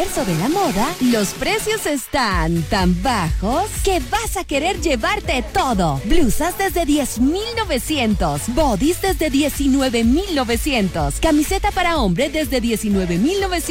universo de la moda, los precios están tan bajos que vas a querer llevarte todo. Blusas desde 10,900, bodys desde 19,900, camiseta para hombre desde 19,900.